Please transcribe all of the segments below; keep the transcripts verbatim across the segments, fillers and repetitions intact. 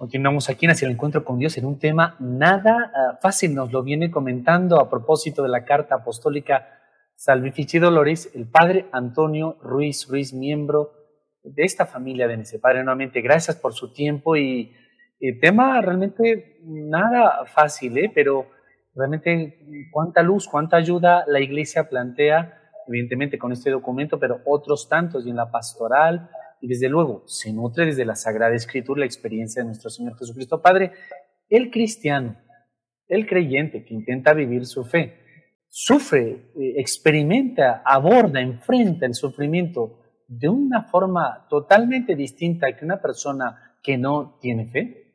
Continuamos aquí en Hacia el Encuentro con Dios en un tema nada uh, fácil. Nos lo viene comentando a propósito de la carta apostólica Salvifici Doloris, el padre Antonio Ruiz Ruiz, miembro de esta familia de N C. Padre, nuevamente, gracias por su tiempo y el tema realmente nada fácil, ¿eh? Pero realmente cuánta luz, cuánta ayuda la Iglesia plantea, evidentemente con este documento, pero otros tantos y en la pastoral. Y desde luego, se nutre desde la Sagrada Escritura la experiencia de nuestro Señor Jesucristo. Padre, el cristiano, el creyente que intenta vivir su fe, sufre, experimenta, aborda, enfrenta el sufrimiento de una forma totalmente distinta que una persona que no tiene fe.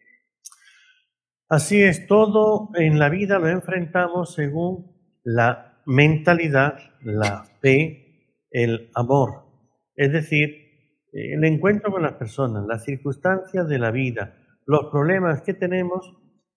Así es, todo en la vida lo enfrentamos según la mentalidad, la fe, el amor. Es decir, el encuentro con las personas, las circunstancias de la vida, los problemas que tenemos,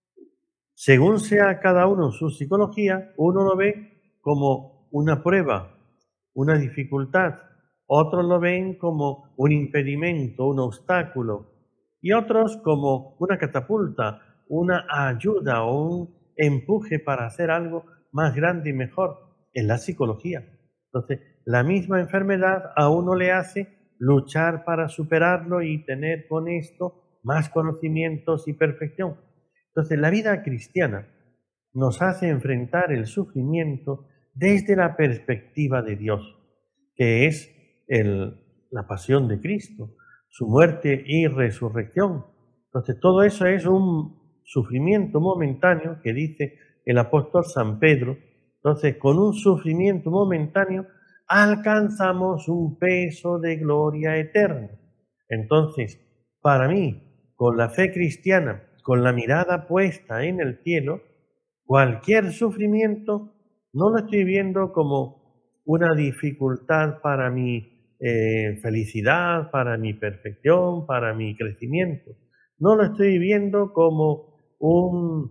según sea cada uno su psicología, uno lo ve como una prueba, una dificultad, otros lo ven como un impedimento, un obstáculo, y otros como una catapulta, una ayuda o un empuje para hacer algo más grande y mejor en la psicología. Entonces, la misma enfermedad a uno le hace luchar para superarlo y tener con esto más conocimientos y perfección. Entonces, la vida cristiana nos hace enfrentar el sufrimiento desde la perspectiva de Dios, que es el, la pasión de Cristo, su muerte y resurrección. Entonces, todo eso es un sufrimiento momentáneo que dice el apóstol San Pedro. Entonces, con un sufrimiento momentáneo alcanzamos un peso de gloria eterna. Entonces, para mí, con la fe cristiana, con la mirada puesta en el cielo, cualquier sufrimiento no lo estoy viendo como una dificultad para mi eh, felicidad, para mi perfección, para mi crecimiento. No lo estoy viendo como un,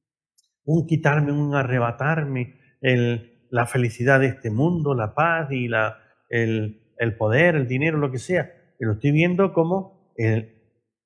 un quitarme, un arrebatarme el la felicidad de este mundo, la paz y la, el, el poder, el dinero, lo que sea. Y lo estoy viendo como el,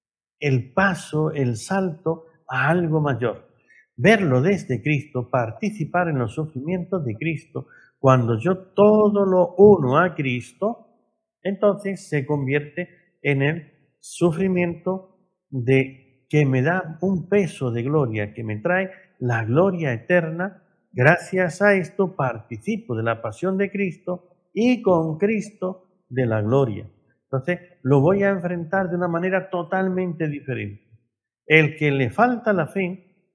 el paso, el salto a algo mayor. Verlo desde Cristo, participar en los sufrimientos de Cristo, cuando yo todo lo uno a Cristo, entonces se convierte en el sufrimiento de que me da un peso de gloria, que me trae la gloria eterna. Gracias a esto participo de la pasión de Cristo y con Cristo de la gloria. Entonces lo voy a enfrentar de una manera totalmente diferente. El que le falta la fe,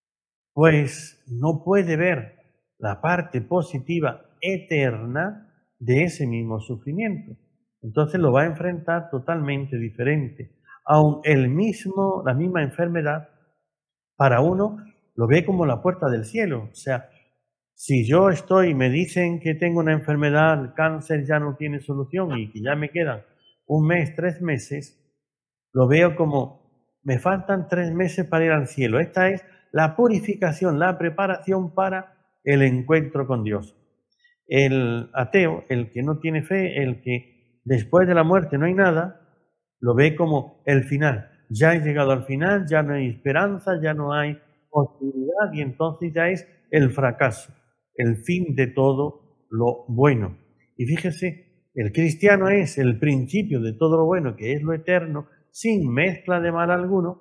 pues no puede ver la parte positiva eterna de ese mismo sufrimiento. Entonces lo va a enfrentar totalmente diferente. Aun el mismo, la misma enfermedad, para uno lo ve como la puerta del cielo. O sea, si yo estoy, me dicen que tengo una enfermedad, el cáncer ya no tiene solución y que ya me quedan un mes, tres meses, lo veo como me faltan tres meses para ir al cielo. Esta es la purificación, la preparación para el encuentro con Dios. El ateo, el que no tiene fe, el que después de la muerte no hay nada, lo ve como el final. Ya he llegado al final, ya no hay esperanza, ya no hay posibilidad y entonces ya es el fracaso, el fin de todo lo bueno. Y fíjese, el cristiano es el principio de todo lo bueno, que es lo eterno, sin mezcla de mal alguno.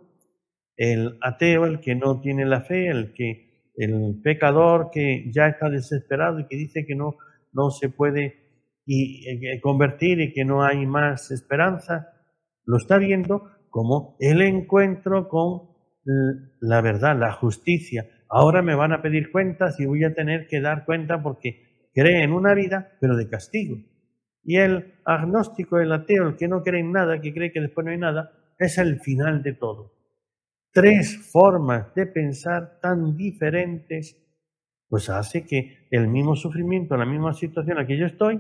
El ateo, el que no tiene la fe, el que el pecador que ya está desesperado y que dice que no, no se puede y, eh, convertir y que no hay más esperanza, lo está viendo como el encuentro con la verdad, la justicia. Ahora me van a pedir cuentas y voy a tener que dar cuenta porque cree en una vida, pero de castigo. Y el agnóstico, el ateo, el que no cree en nada, que cree que después no hay nada, es el final de todo. Tres formas de pensar tan diferentes, pues hace que el mismo sufrimiento, la misma situación en la que yo estoy,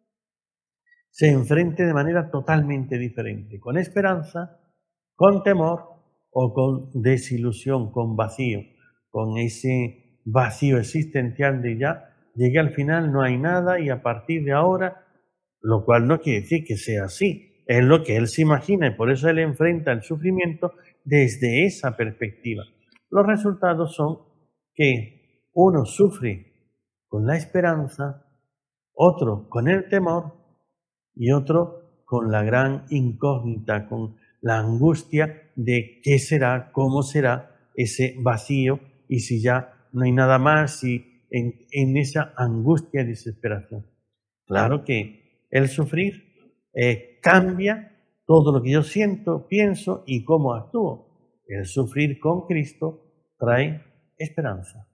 se enfrente de manera totalmente diferente, con esperanza, con temor o con desilusión, con vacío, con ese vacío existencial de ya llegué al final, no hay nada y a partir de ahora, lo cual no quiere decir que sea así, es lo que él se imagina y por eso él enfrenta el sufrimiento desde esa perspectiva. Los resultados son que uno sufre con la esperanza, otro con el temor y otro con la gran incógnita, con la angustia de qué será, cómo será ese vacío y si ya no hay nada más, y en, en esa angustia y desesperación. Claro que el sufrir eh, cambia todo lo que yo siento, pienso y cómo actúo. El sufrir con Cristo trae esperanza.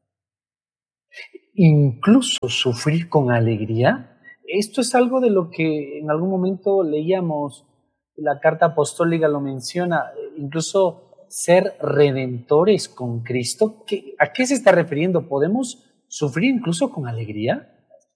Incluso sufrir con alegría. Esto es algo de lo que en algún momento leíamos, la carta apostólica lo menciona, incluso ser redentores con Cristo. ¿Qué, ¿A qué se está refiriendo? ¿Podemos sufrir incluso con alegría?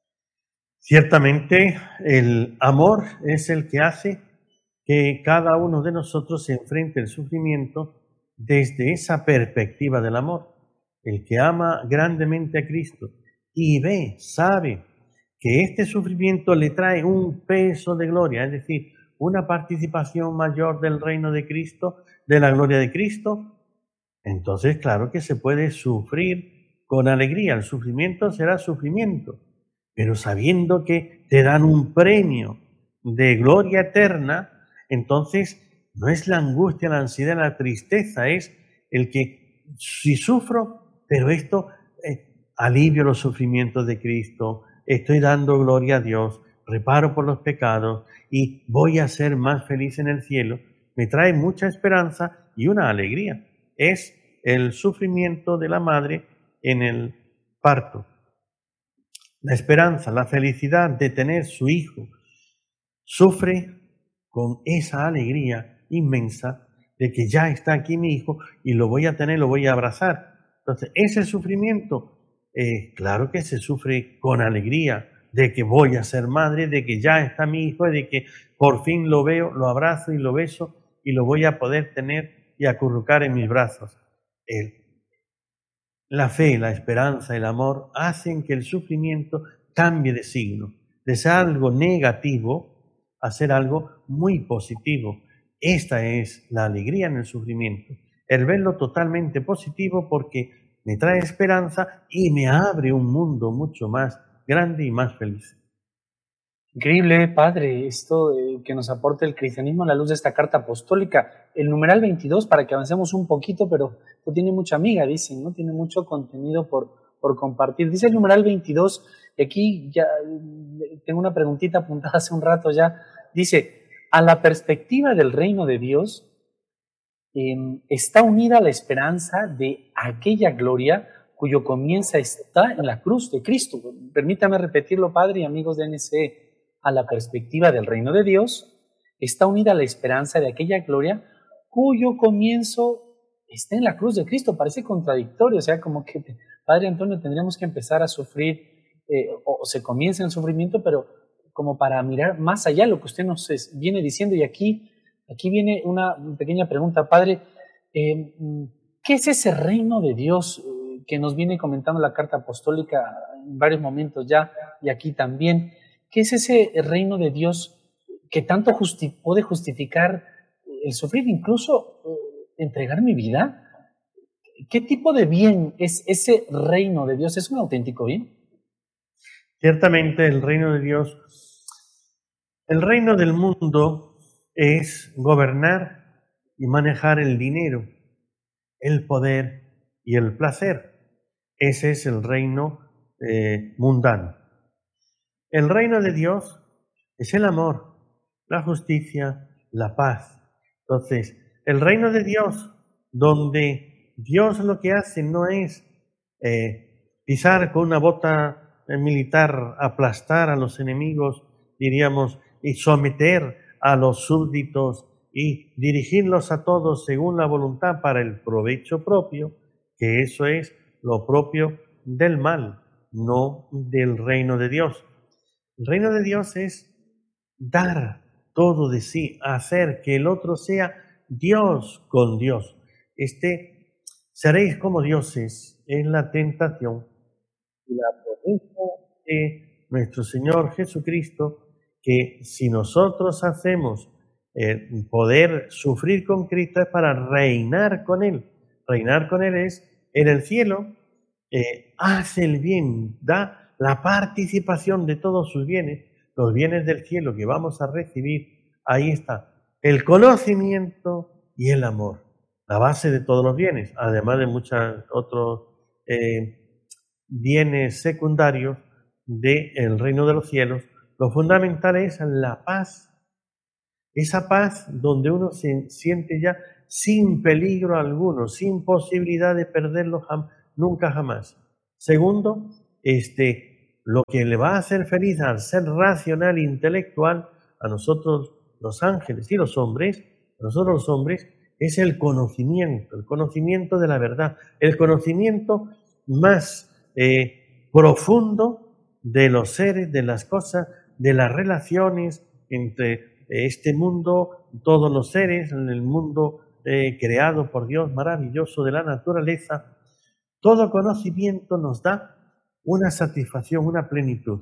Ciertamente el amor es el que hace que cada uno de nosotros se enfrente al sufrimiento desde esa perspectiva del amor. El que ama grandemente a Cristo y ve, sabe que este sufrimiento le trae un peso de gloria, es decir, una participación mayor del reino de Cristo, de la gloria de Cristo, entonces claro que se puede sufrir con alegría. El sufrimiento será sufrimiento, pero sabiendo que te dan un premio de gloria eterna, entonces no es la angustia, la ansiedad, la tristeza, es el que si sufro, pero esto eh, alivio los sufrimientos de Cristo, estoy dando gloria a Dios, reparo por los pecados y voy a ser más feliz en el cielo, me trae mucha esperanza y una alegría. Es el sufrimiento de la madre en el parto. La esperanza, la felicidad de tener su hijo, sufre con esa alegría inmensa de que ya está aquí mi hijo y lo voy a tener, lo voy a abrazar. Entonces, ese sufrimiento, eh, claro que se sufre con alegría de que voy a ser madre, de que ya está mi hijo y de que por fin lo veo, lo abrazo y lo beso y lo voy a poder tener y acurrucar en mis brazos. Él. La fe, la esperanza, el amor hacen que el sufrimiento cambie de signo, de ser algo negativo a ser algo muy positivo. Esta es la alegría en el sufrimiento, el verlo totalmente positivo porque me trae esperanza y me abre un mundo mucho más grande y más feliz. Increíble, Padre, esto eh, que nos aporta el cristianismo a la luz de esta carta apostólica. El numeral veintidós, para que avancemos un poquito, pero no tiene mucha amiga, dicen, ¿no? Tiene mucho contenido por, por compartir. Dice el numeral veintidós, y aquí ya tengo una preguntita apuntada hace un rato ya. Dice, a la perspectiva del reino de Dios eh, está unida la esperanza de aquella gloria cuyo comienzo está en la cruz de Cristo. Permítame repetirlo, Padre y amigos de N C E. A la perspectiva del reino de Dios está unida la esperanza de aquella gloria cuyo comienzo está en la cruz de Cristo. Parece contradictorio, o sea, como que, Padre Antonio, tendríamos que empezar a sufrir, eh, o se comienza el sufrimiento, pero como para mirar más allá lo que usted nos viene diciendo. Y aquí, aquí viene una pequeña pregunta, Padre, eh, ¿qué es ese reino de Dios eh, que nos viene comentando la carta apostólica en varios momentos ya, y aquí también? ¿Qué es ese reino de Dios que tanto justi puede justificar el sufrir, incluso eh, entregar mi vida? ¿Qué tipo de bien es ese reino de Dios? ¿Es un auténtico bien? Ciertamente el reino de Dios, el reino del mundo es gobernar y manejar el dinero, el poder y el placer. Ese es el reino eh, mundano. El reino de Dios es el amor, la justicia, la paz. Entonces, el reino de Dios, donde Dios lo que hace no es eh, pisar con una bota militar, aplastar a los enemigos, diríamos, y someter a los súbditos y dirigirlos a todos según la voluntad para el provecho propio, que eso es lo propio del mal, no del reino de Dios. El reino de Dios es dar todo de sí, hacer que el otro sea Dios con Dios. Este, seréis como dioses, es la tentación y la promesa de nuestro Señor Jesucristo, que si nosotros hacemos eh, poder sufrir con Cristo es para reinar con Él. Reinar con Él es en el cielo, eh, hace el bien, da la participación de todos sus bienes, los bienes del cielo que vamos a recibir. Ahí está el conocimiento y el amor, la base de todos los bienes, además de muchos otros eh, bienes secundarios del reino de los cielos. Lo fundamental es la paz, esa paz donde uno se siente ya sin peligro alguno, sin posibilidad de perderlo jam- nunca jamás. Segundo, este, lo que le va a hacer feliz al ser racional e intelectual, a nosotros los ángeles y los hombres, a nosotros los hombres, es el conocimiento, el conocimiento de la verdad, el conocimiento más eh, profundo de los seres, de las cosas, de las relaciones entre este mundo, todos los seres, en el mundo eh, creado por Dios, maravilloso de la naturaleza. Todo conocimiento nos da una satisfacción, una plenitud.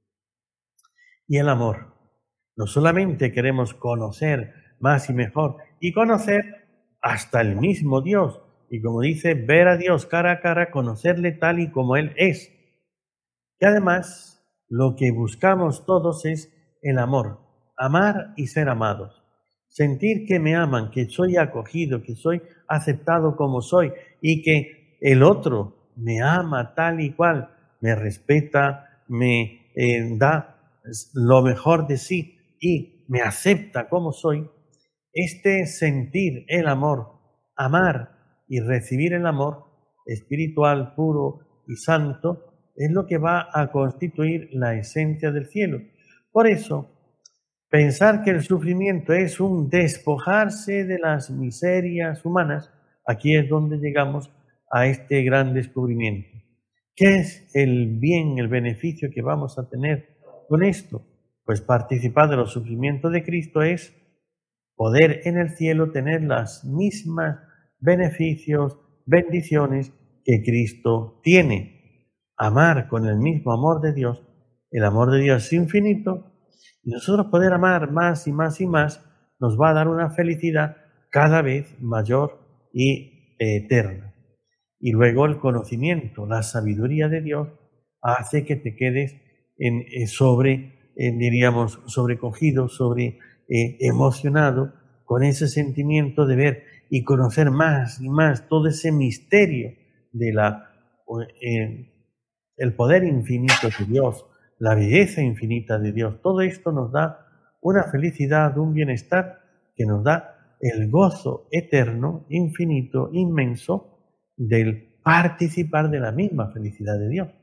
Y el amor. No solamente queremos conocer más y mejor, y conocer hasta el mismo Dios. Y como dice, ver a Dios cara a cara, conocerle tal y como Él es. Y además, lo que buscamos todos es el amor. Amar y ser amados. Sentir que me aman, que soy acogido, que soy aceptado como soy y que el otro me ama tal y cual, me respeta, me eh, da lo mejor de sí y me acepta como soy. Este sentir el amor, amar y recibir el amor espiritual, puro y santo, es lo que va a constituir la esencia del cielo. Por eso, pensar que el sufrimiento es un despojarse de las miserias humanas, aquí es donde llegamos a este gran descubrimiento. ¿Qué es el bien, el beneficio que vamos a tener con esto? Pues participar de los sufrimientos de Cristo es poder en el cielo tener las mismas beneficios, bendiciones que Cristo tiene. Amar con el mismo amor de Dios, el amor de Dios es infinito, y nosotros poder amar más y más y más nos va a dar una felicidad cada vez mayor y eterna. Y luego el conocimiento, la sabiduría de Dios hace que te quedes en, eh, sobre, eh, diríamos, sobrecogido, sobre eh, emocionado con ese sentimiento de ver y conocer más y más todo ese misterio de la eh, el poder infinito de Dios, la belleza infinita de Dios. Todo esto nos da una felicidad, un bienestar que nos da el gozo eterno, infinito, inmenso del participar de la misma felicidad de Dios.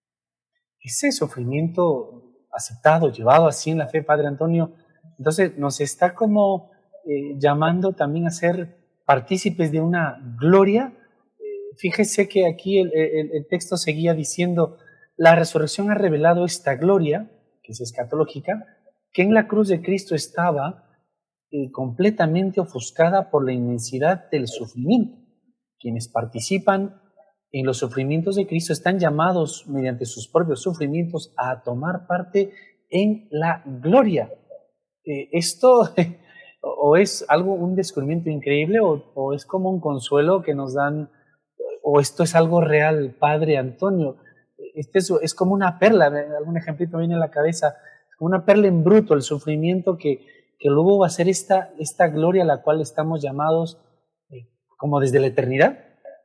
Ese sufrimiento aceptado, llevado así en la fe, Padre Antonio, entonces nos está como eh, llamando también a ser partícipes de una gloria. Eh, fíjese que aquí el, el, el texto seguía diciendo, la resurrección ha revelado esta gloria, que es escatológica, que en la cruz de Cristo estaba eh, completamente ofuscada por la inmensidad del sufrimiento. Quienes participan en los sufrimientos de Cristo están llamados mediante sus propios sufrimientos a tomar parte en la gloria. Eh, esto o es algo, un descubrimiento increíble o, o es como un consuelo que nos dan, o esto es algo real, Padre Antonio. Este es, es como una perla, algún ejemplito viene a la cabeza, como una perla en bruto, el sufrimiento que, que luego va a ser esta, esta gloria a la cual estamos llamados eh, como desde la eternidad.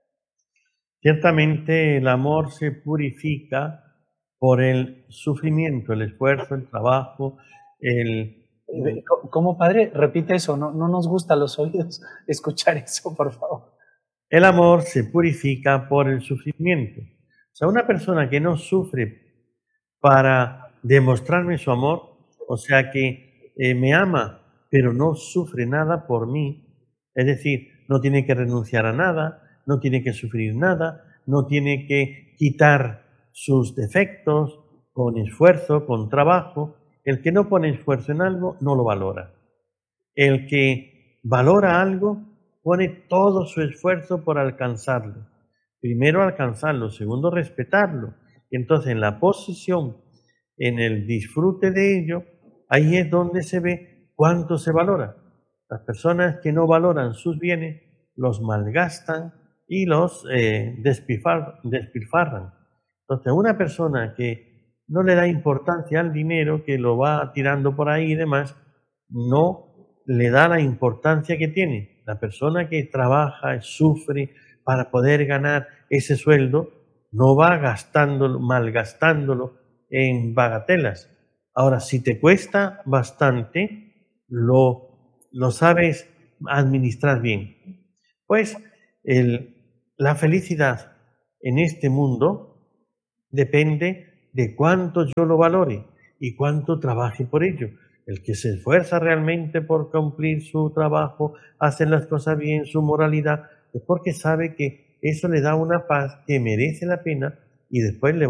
Ciertamente el amor se purifica por el sufrimiento, el esfuerzo, el trabajo, el... ¿Cómo, Padre? Repite eso, no, no nos gusta a los oídos escuchar eso, por favor. El amor se purifica por el sufrimiento. O sea, una persona que no sufre para demostrarme su amor, o sea, que eh, me ama, pero no sufre nada por mí, es decir, no tiene que renunciar a nada, no tiene que sufrir nada, no tiene que quitar sus defectos con esfuerzo, con trabajo. El que no pone esfuerzo en algo no lo valora. El que valora algo pone todo su esfuerzo por alcanzarlo. Primero alcanzarlo, segundo respetarlo. Y entonces en la posesión, en el disfrute de ello, ahí es donde se ve cuánto se valora. Las personas que no valoran sus bienes los malgastan y los eh, despilfar, despilfarran. Entonces, una persona que no le da importancia al dinero, que lo va tirando por ahí y demás, no le da la importancia que tiene. La persona que trabaja, sufre para poder ganar ese sueldo, no va gastándolo, malgastándolo en bagatelas. Ahora, si te cuesta bastante, lo, lo sabes administrar bien. Pues el, la felicidad en este mundo depende de cuánto yo lo valore y cuánto trabaje por ello. El que se esfuerza realmente por cumplir su trabajo, hacer las cosas bien, su moralidad, es porque sabe que eso le da una paz que merece la pena y después le